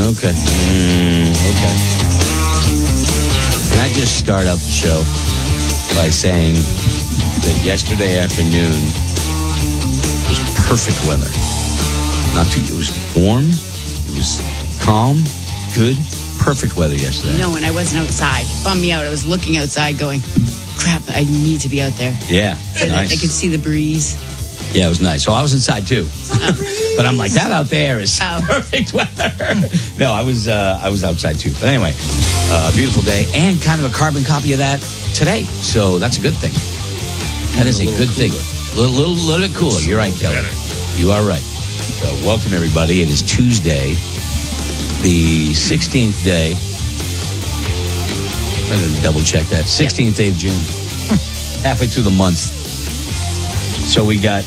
Okay. Okay. Can I just start out the show by saying that yesterday afternoon was perfect weather. It was warm, it was calm, good, perfect weather yesterday. No, and I wasn't outside. Bummed me out. I was looking outside going, crap, I need to be out there. Yeah, nice. I could see the breeze. Yeah, it was nice. So I was inside too, but I'm like, that out there is perfect weather. No, I was outside too. But anyway, beautiful day and kind of a carbon copy of that today. So that's a good thing. That is a good thing. A little bit cooler. You're right, Kelly. You are right. So welcome everybody. It is Tuesday, the 16th day. I'm going to double check that. 16th day of June. Halfway through the month. So we got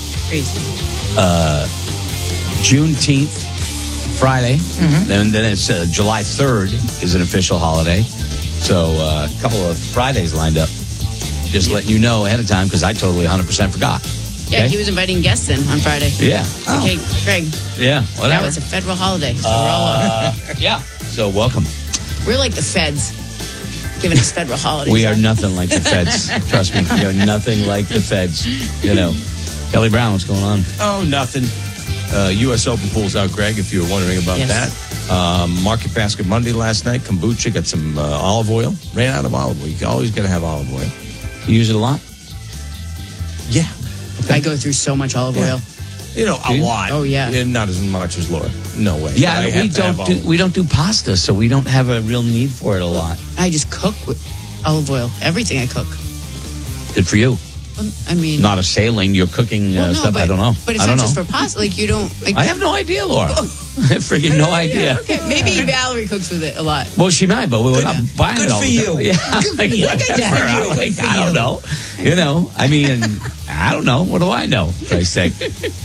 Juneteenth Friday. Then it's July 3rd is an official holiday. So a couple of Fridays lined up. Just letting you know ahead of time because I totally 100% forgot. Yeah, Okay? he was inviting guests in on Friday. Yeah. Okay, Greg. Yeah, whatever. That was a federal holiday. So we're all yeah. So welcome. we're like the feds giving us federal holidays. We are nothing like the feds. Trust me. We are nothing like the feds. You know. Kelly Brown, what's going on? Oh, nothing. U.S. Open pool's out, Greg, if you were wondering about that. Market Basket Monday last night. Kombucha, got some olive oil. Ran out of olive oil. You always got to have olive oil. You use it a lot? Yeah. I go through so much olive oil. You know, a lot. Oh, yeah. And not as much as Laura. No way. Yeah, But I have to have olive oil. we don't do pasta, so we don't have a real need for it a lot. I just cook with olive oil. Everything I cook. Good for you. I mean, Not a sailing, you're cooking well, no, stuff. but, I don't know. But it's I don't not just know. for pasta. Like you don't. Like, I have no idea, Laura. I freaking no idea. Okay, maybe Valerie cooks with it a lot. Well, she might, but we're not buying Good it all for the time. you. Yeah. Good for you. I don't know. You know, I mean, I don't know. What do I know? For Christ's sake.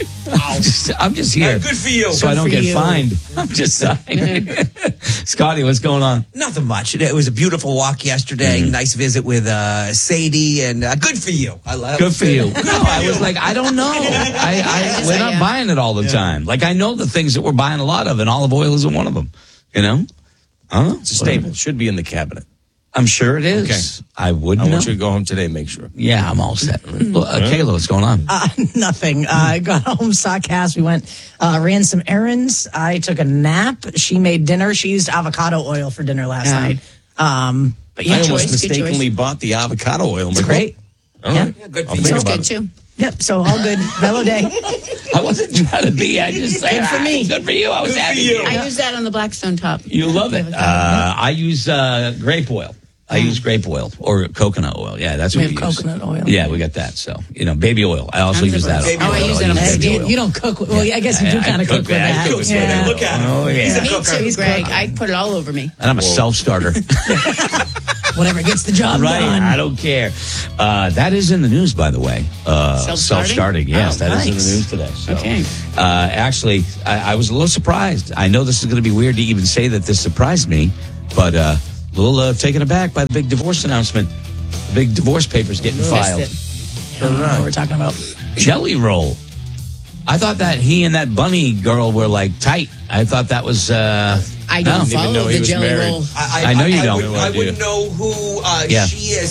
I'm just here. Good for you. So I don't get fined. I'm just saying. Scotty, what's going on? Nothing much. It was a beautiful walk yesterday. Nice visit with Sadie, and good for you. I love Good for you. No, I was like, I don't know. We're not buying it all the time. Like, I know the things that we're buying a lot of, and olive oil isn't one of them. You know? I don't know. It's a staple. Should be in the cabinet. I'm sure it is. Okay. I wouldn't I know. want you to go home today and make sure. Yeah, I'm all set. Kayla, what's going on? Nothing. I got home, saw Cass. We went, ran some errands. I took a nap. She made dinner. She used avocado oil for dinner last night. But yeah, I almost choice, good mistakenly bought the avocado oil. it's great. All right. good for I'll you. think It's about good it. too. Yep. So all good. Mellow day. I wasn't trying to be. I just said, Good for me. Good for you. I was Good for happy. you. I use that on the Blackstone top. You love it. I use grape oil. I use grape oil or coconut oil. Yeah, that's We what have we use. coconut oil. Yeah, we got that. So, baby oil. I also use that. Baby Oh, I oil. use it on my baby steak. oil. You don't cook. Well, I guess you do kind of cook with I that. cook with Yeah. that. Look at him. Oh, yeah. Me too, Greg. I put it all over me. And I'm a self-starter. Whatever gets the job Right. done. I don't care. That is in the news, by the way. Self-starting. Yes, Oh, that is in nice. the news today. So, Okay. Actually, I was a little surprised. I know this is going to be weird to even say that this surprised me, but a little taken aback by the big divorce announcement. The big divorce papers getting filed. I don't know what we're talking about. Jelly Roll. I thought that he and that bunny girl were like tight. I thought that was. I No. don't Didn't even follow know he the was jelly married. roll. I know you don't. I wouldn't know who Yeah. she is.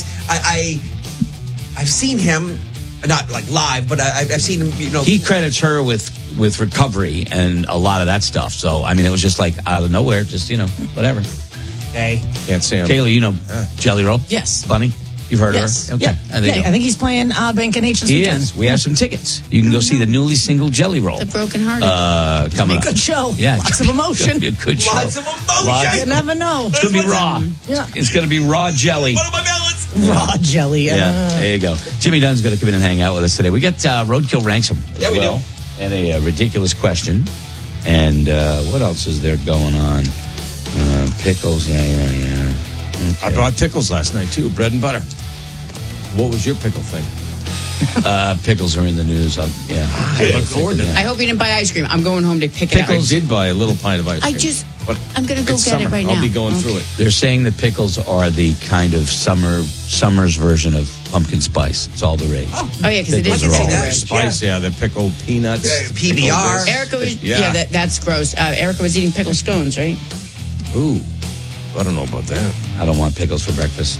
I've seen him, not like live, but I've seen him. You know, He credits her with recovery and a lot of that stuff. So I mean, it was just like out of nowhere, just whatever. okay. Can't say him. Kayla, Jelly Roll. Yes. Bunny. You've heard Yes. of her? Okay. Yeah. I think he's playing Bank and H this He weekend. is. We have some tickets. You can go see the newly single Jelly Roll. The broken hearted. Coming up. Good show. Yeah. Lots of emotion. Good, good show. Lots of emotion. You never know. It's going to be raw. Yeah. It's going to be raw jelly. What are my balance? Raw jelly. Yeah, there you go. Jimmy Dunn's going to come in and hang out with us today. We got Roadkill Ranks him. Yeah, we do. And a ridiculous question. And what else is there going on? Pickles. Yeah. Okay. I brought pickles last night, too. Bread and butter. What was your pickle thing? Pickles are in the news. Yeah. I look forward to that. I hope you didn't buy ice cream. I'm going home to pick it I up. did buy a little pint of ice cream. But I'm going to go it's get it summer. right now. I'll be going through it. They're saying that pickles are the kind of summer's version of pumpkin spice. It's all the rage. Oh, yeah, because it Pickles is are all pickle the red. Spice, yeah, the pickled peanuts. PBR. Erica was, Yeah. that's gross. Erica was eating pickle stones, right? Ooh, I don't know about that. I don't want pickles for breakfast.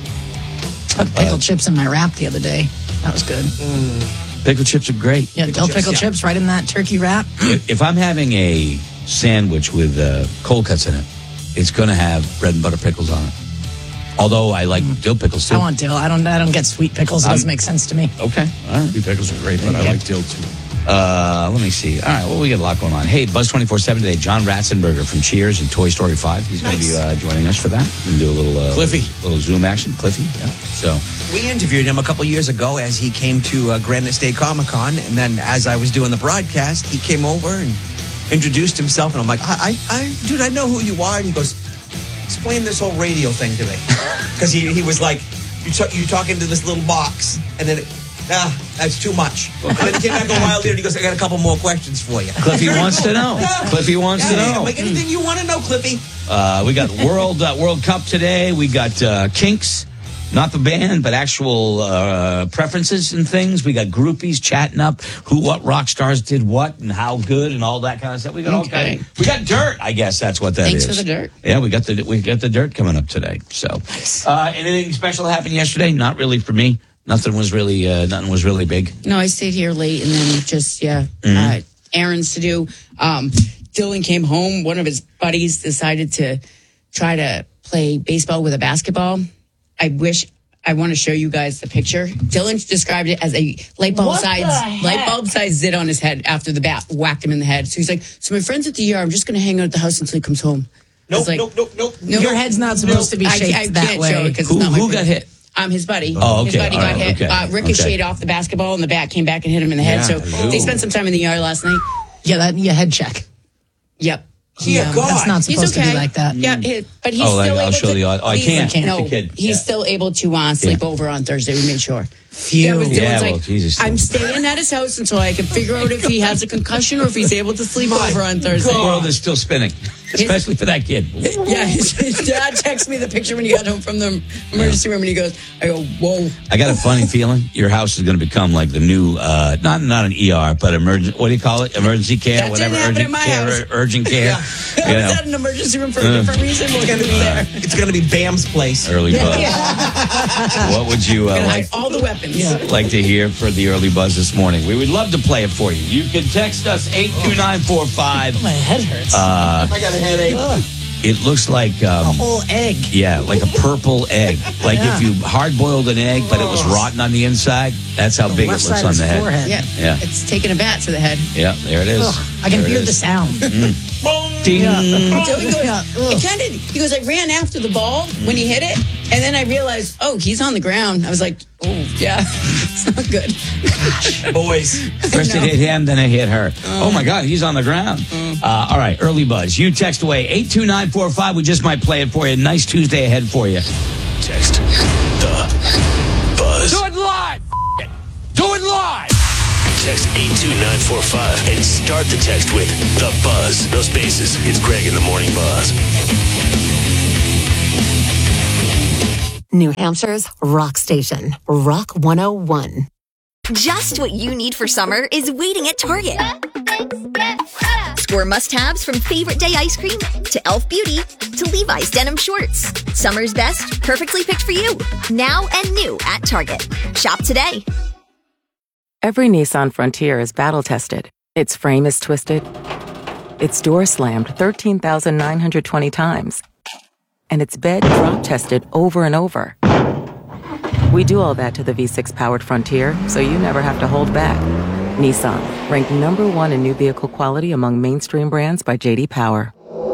Put pickled chips in my wrap the other day. That was good. Pickled chips are great. Yeah, dill pickled chips right in that turkey wrap. If I'm having a sandwich with cold cuts in it, it's going to have bread and butter pickles on it. Although I like dill pickles too. I want dill. I don't get sweet pickles. It doesn't make sense to me. Okay, all right. Sweet pickles are great, but I like dill too. Let me see. All right, well, we got a lot going on. Hey, Buzz 24/7 today. John Ratzenberger from Cheers and Toy Story 5. He's going to be joining us for that. We're going to do a little little Zoom action. Cliffy, yeah. So We interviewed him a couple years ago as he came to Granite State Comic Con, and then as I was doing the broadcast, he came over and introduced himself, and I'm like, dude, I know who you are. And he goes, explain this whole radio thing to me, because he was like, you're talking to this little box, and then that's too much. And then he came back a while later, and he goes, I got a couple more questions for you. Cliffy wants to know. Cliffy wants to know. Like anything you want to know, Cliffy. We got World Cup today. We got Kinks, not the band, but actual preferences and things. We got groupies chatting up what rock stars did what and how good and all that kind of stuff. We got all kind of, we got dirt. I guess that's what that is. Thanks for the dirt. Yeah, we got the dirt coming up today. So, anything special happened yesterday? Not really for me. Nothing was really big. No, I stayed here late and then just, errands to do. Dylan came home. One of his buddies decided to try to play baseball with a basketball. I want to show you guys the picture. Dylan described it as a light bulb size zit on his head after the bat whacked him in the head. So he's like, so my friend's at the ER. I'm just going to hang out at the house until he comes home. Nope. Your head's not supposed to be shaped I that can't way. show it because it's not my Who got hit? His buddy. Oh, okay. His buddy All got right, hit. okay. Ricocheted off the basketball, and the bat came back and hit him in the head. Yeah. So they spent some time in the ER last night. Yeah, head check. Yep. Dear God. That's not supposed He's okay. to be like that. Yeah, but he's Oh, still I'll able show to. the audio. I can't. No, The kid. he's still able to sleep over on Thursday. We made sure. Phew. Dylan's Yeah, like, well, Jesus. I'm staying at his house until I can figure out if he has a concussion or if he's able to sleep over on Thursday. The world is still spinning, especially for that kid. Yeah, his dad texted me the picture when he got home from the emergency room, and he goes, I go, whoa. I got a funny feeling your house is going to become like the new, not an ER, but what do you call it? Emergency care, That whatever. didn't happen Urgent in my care, house. urgent care. I was at an emergency room for a different reason. We're going to be there. It's going to be Bam's place. Early buzz. What would you Gonna like hide all the weapons. to hear for the early buzz this morning? We would love to play it for you. You can text us 82945. My head hurts. I got a headache. It looks like a whole egg. yeah, like a purple egg. Like if you hard boiled an egg, but it was rotten on the inside. That's how big it Left looks side on of the his head. forehead. Yeah. It's taking a bat to the head. Yeah, there it is. I can There it hear is. the sound. Ding. So he goes, I ran after the ball when he hit it, and then I realized, he's on the ground. I was like, yeah, it's not good. Boys. First it hit him, then it hit her. Oh my God, he's on the ground. All right, early buzz. You text away 82945. We just might play it for you. Nice Tuesday ahead for you. Text the buzz. Do it live. Do it live. Text 82945 and start the text with the buzz. No spaces. It's Greg in the Morning Buzz. New Hampshire's rock station, Rock 101. Just what you need for summer is waiting at Target. Score must-haves from Favorite Day ice cream to Elf Beauty to Levi's denim shorts. Summer's best, perfectly picked for you. Now and new at Target. Shop today. Every Nissan Frontier is battle-tested. Its frame is twisted. Its door slammed 13,920 times. And its bed drop-tested over and over. We do all that to the V6-powered Frontier, so you never have to hold back. Nissan, ranked #1 in new vehicle quality among mainstream brands by J.D. Power.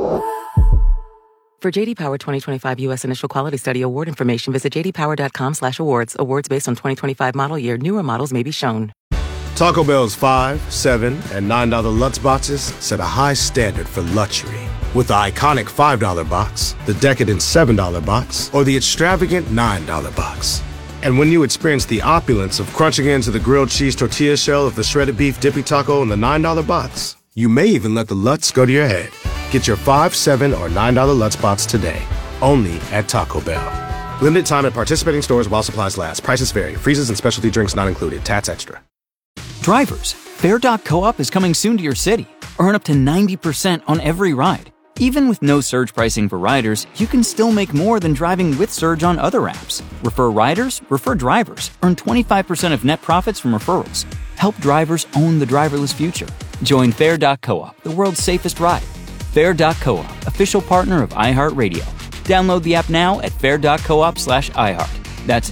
For J.D. Power 2025 U.S. Initial Quality Study Award information, visit jdpower.com/awards. Awards based on 2025 model year. Newer models may be shown. Taco Bell's $5, $7, and $9 Lutz boxes set a high standard for luxury. With the iconic $5 box, the decadent $7 box, or the extravagant $9 box. And when you experience the opulence of crunching into the grilled cheese tortilla shell of the shredded beef dippy taco in the $9 box, you may even let the Lutz go to your head. Get your $5, $7, or $9 Lutz box today, only at Taco Bell. Limited time at participating stores while supplies last. Prices vary. Freezes and specialty drinks not included. Tats extra. Drivers, Fair.coop is coming soon to your city. Earn up to 90% on every ride. Even with no surge pricing for riders, you can still make more than driving with Surge on other apps. Refer riders, refer drivers. Earn 25% of net profits from referrals. Help drivers own the driverless future. Join Fair.coop, the world's safest ride. Fair.coop, official partner of iHeartRadio. Download the app now at fair.coop/iHeart. That's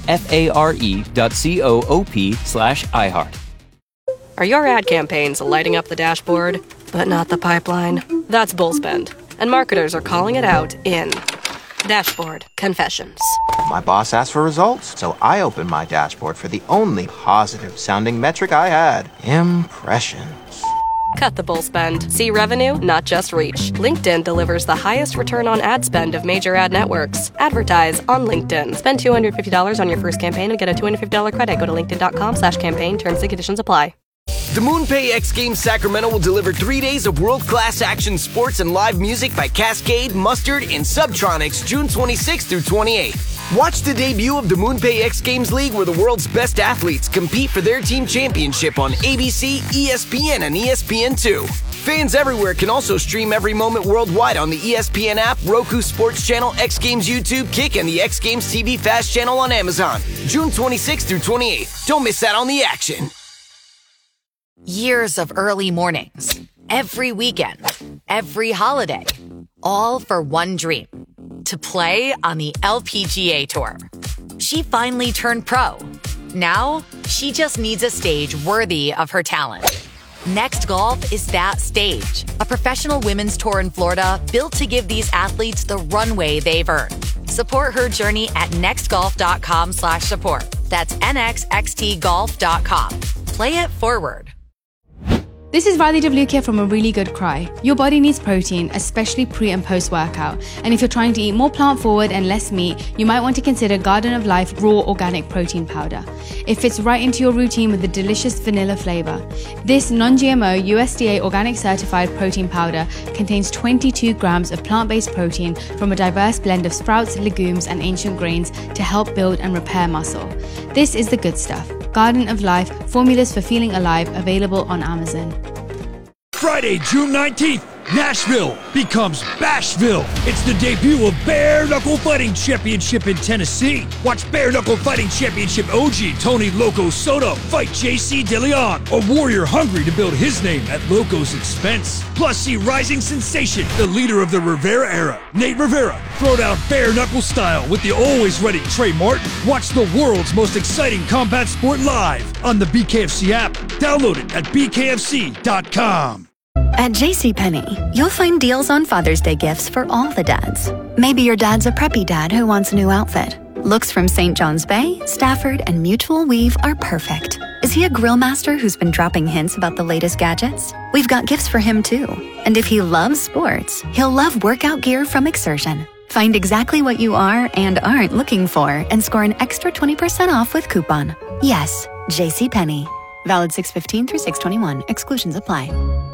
FARE.coop/iHeart. Are your ad campaigns lighting up the dashboard, but not the pipeline? That's Bullspend, and marketers are calling it out in Dashboard Confessions. My boss asked for results, so I opened my dashboard for the only positive-sounding metric I had: impressions. Cut the bull spend. See revenue, not just reach. LinkedIn delivers the highest return on ad spend of major ad networks. Advertise on LinkedIn. Spend $250 on your first campaign and get a $250 credit. Go to linkedin.com/campaign. Terms and conditions apply. The MoonPay X Games Sacramento will deliver 3 days of world-class action sports and live music by Cascade, Mustard, and Subtronics June 26th through 28th. Watch the debut of the MoonPay X Games League, where the world's best athletes compete for their team championship on ABC, ESPN, and ESPN2. Fans everywhere can also stream every moment worldwide on the ESPN app, Roku Sports Channel, X Games YouTube, Kick, and the X Games TV Fast channel on Amazon. June 26th through 28th. Don't miss out on the action. Years of early mornings, every weekend, every holiday, all for one dream: to play on the LPGA Tour. She finally turned pro. Now, she just needs a stage worthy of her talent. Next Golf is that stage, a professional women's tour in Florida built to give these athletes the runway they've earned. Support her journey at nextgolf.com/support. That's nxxtgolf.com. Play it forward. This is Riley Devlukia from A Really Good Cry. Your body needs protein, especially pre and post workout. And if you're trying to eat more plant forward and less meat, you might want to consider Garden of Life Raw Organic Protein Powder. It fits right into your routine with a delicious vanilla flavor. This non-GMO USDA organic certified protein powder contains 22 grams of plant-based protein from a diverse blend of sprouts, legumes, and ancient grains to help build and repair muscle. This is the good stuff. Garden of Life, formulas for feeling alive, available on Amazon. Friday, June 19th, Nashville becomes Bashville. It's the debut of Bare Knuckle Fighting Championship in Tennessee. Watch Bare Knuckle Fighting Championship OG Tony Loco Soto fight JC DeLeon, a warrior hungry to build his name at Loco's expense. Plus, see rising sensation, the leader of the Rivera era, Nate Rivera, throw down bare knuckle style with the always ready Trey Martin. Watch the world's most exciting combat sport live on the BKFC app. Download it at bkfc.com. At JCPenney, you'll find deals on Father's Day gifts for all the dads. Maybe your dad's a preppy dad who wants a new outfit. Looks from St. John's Bay, Stafford, and Mutual Weave are perfect. Is he a grill master who's been dropping hints about the latest gadgets? We've got gifts for him too. And if he loves sports, he'll love workout gear from Exertion. Find exactly what you are and aren't looking for and score an extra 20% off with coupon. Yes, JCPenney. Valid 6/15 through 6/21. Exclusions apply.